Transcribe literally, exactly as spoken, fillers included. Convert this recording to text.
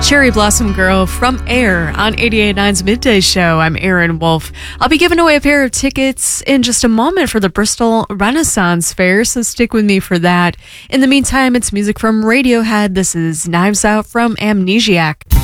Cherry Blossom Girl from Air on eighty-eight point nine's Midday Show. I'm Erin Wolf. I'll be giving away a pair of tickets in just a moment for the Bristol Renaissance Fair, so stick with me for that. In the meantime, it's music from Radiohead. This is Knives Out from Amnesiac.